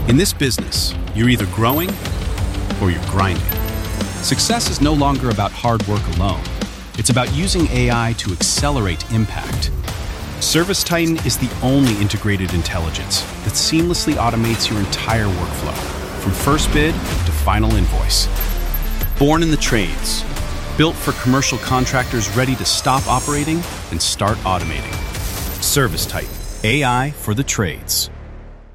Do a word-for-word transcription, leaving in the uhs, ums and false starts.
In this business, you're either growing or you're grinding. Success is no longer about hard work alone. It's about using A I to accelerate impact. ServiceTitan is the only integrated intelligence that seamlessly automates your entire workflow, from first bid to final invoice. Born in the trades, built for commercial contractors ready to stop operating and start automating. ServiceTitan, A I for the trades.